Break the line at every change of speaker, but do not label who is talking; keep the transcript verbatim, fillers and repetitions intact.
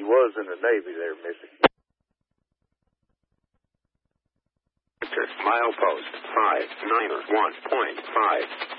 he was in the Navy there, Missy.
Milepost five niner one point five.